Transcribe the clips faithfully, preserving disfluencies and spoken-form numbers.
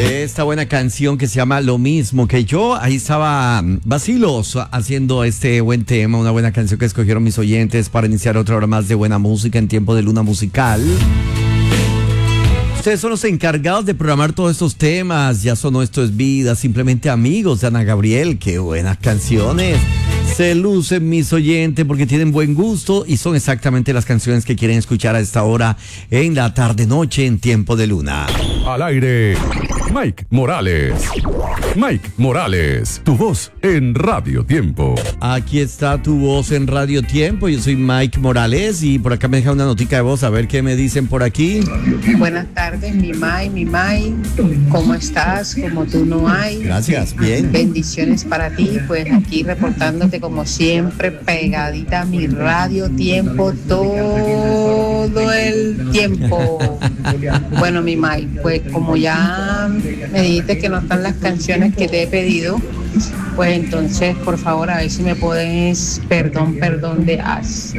Esta buena canción que se llama Lo Mismo que Yo. Ahí estaba Bacilos haciendo este buen tema, una buena canción que escogieron mis oyentes para iniciar otra hora más de buena música en tiempo de luna musical. Ustedes son los encargados de programar todos estos temas. Ya sonó Esto es Vida, Simplemente Amigos de Ana Gabriel. Qué buenas canciones. Se lucen mis oyentes porque tienen buen gusto y son exactamente las canciones que quieren escuchar a esta hora en la tarde-noche en tiempo de luna. Al aire, Mike Morales. Mike Morales, tu voz en Radio Tiempo. Aquí está tu voz en Radio Tiempo. Yo soy Mike Morales y por acá me deja una notica de voz a ver qué me dicen por aquí. Buenas tardes, mi Mike, mi Mike. ¿Cómo estás? Como tú no hay. Gracias, bien. Bendiciones para ti. Pues aquí reportándote como siempre, pegadita a mi Radio Tiempo todo el tiempo. Bueno, mi Mike, pues como ya me dijiste que no están las canciones que te he pedido, pues entonces por favor a ver si me puedes perdón, perdón de As.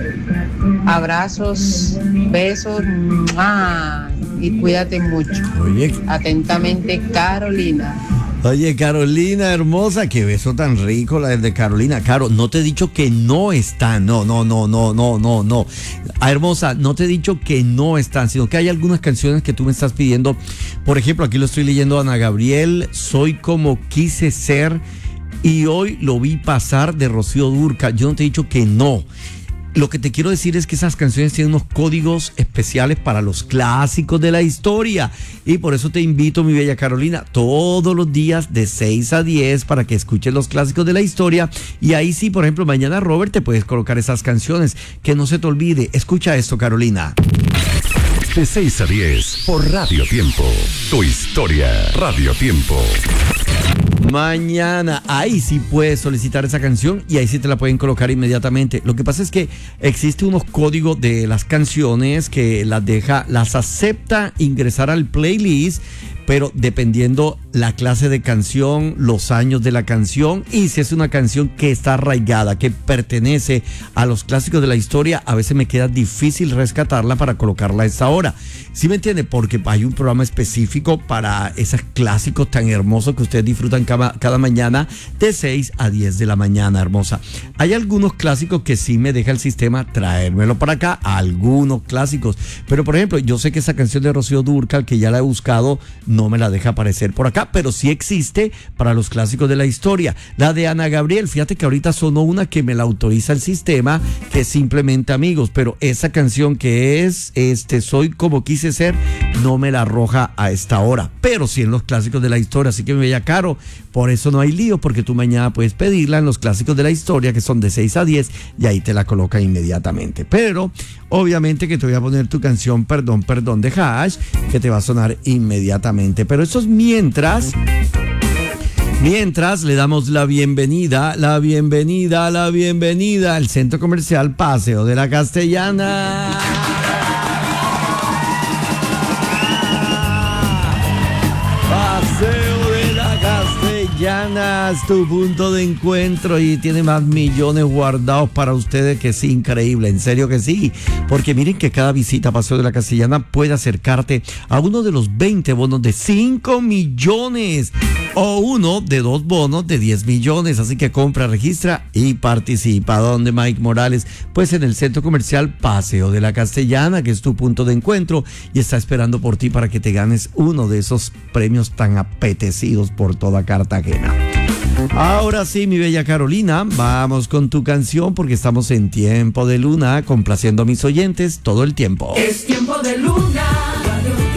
Abrazos, besos, ¡mua! Y cuídate mucho. Oye. Atentamente, Carolina. Oye, Carolina, hermosa, qué beso tan rico la de Carolina. Caro, no te he dicho que no están, no, no, no, no, no, no, no. Ah, hermosa, no te he dicho que no están, sino que hay algunas canciones que tú me estás pidiendo. Por ejemplo, aquí lo estoy leyendo, Ana Gabriel, Soy como quise ser, y hoy lo vi pasar, de Rocío Dúrcal. Yo no te he dicho que no. Lo que te quiero decir es que esas canciones tienen unos códigos especiales para los clásicos de la historia. Y por eso te invito, mi bella Carolina, todos los días de seis a diez para que escuches los clásicos de la historia. Y ahí sí, por ejemplo, mañana, Robert, te puedes colocar esas canciones. Que no se te olvide. Escucha esto, Carolina. De seis a diez por Radio Tiempo. Tu historia, Radio Tiempo. Mañana, ahí sí puedes solicitar esa canción y ahí sí te la pueden colocar inmediatamente. Lo que pasa es que existe unos códigos de las canciones que las deja, las acepta ingresar al playlist, pero dependiendo la clase de canción, los años de la canción y si es una canción que está arraigada, que pertenece a los clásicos de la historia, a veces me queda difícil rescatarla para colocarla a esta hora. ¿Sí me entiende? Porque hay un programa específico para esos clásicos tan hermosos que ustedes disfrutan cada, cada mañana de seis a diez de la mañana, hermosa. Hay algunos clásicos que sí me deja el sistema traérmelo para acá, algunos clásicos. Pero por ejemplo, yo sé que esa canción de Rocío Dúrcal, que ya la he buscado, no me la deja aparecer por acá, pero sí existe para los clásicos de la historia. La de Ana Gabriel, fíjate que ahorita sonó una que me la autoriza el sistema, que es Simplemente Amigos, pero esa canción que es este Soy como quise ser, no me la arroja a esta hora, pero sí en los clásicos de la historia. Así que mi bella Caro, por eso no hay lío, porque tú mañana puedes pedirla en los clásicos de la historia, que son de seis a diez, y ahí te la coloca inmediatamente. Pero obviamente que te voy a poner tu canción Perdón, Perdón de Hash, que te va a sonar inmediatamente. Pero eso es mientras Mientras le damos la bienvenida, la bienvenida, la bienvenida al Centro Comercial Paseo de la Castellana. Paseo de la Castellana es tu punto de encuentro y tiene más millones guardados para ustedes, que es increíble, en serio que sí, porque miren que cada visita a Paseo de la Castellana puede acercarte a uno de los veinte bonos de cinco millones o uno de dos bonos de diez millones, así que compra, registra y participa. ¿Dónde, Mike Morales? Pues en el Centro Comercial Paseo de la Castellana, que es tu punto de encuentro y está esperando por ti para que te ganes uno de esos premios tan apetecidos por toda Cartagena. Ahora sí, mi bella Carolina, vamos con tu canción porque estamos en tiempo de luna, complaciendo a mis oyentes todo el tiempo. Es tiempo de luna.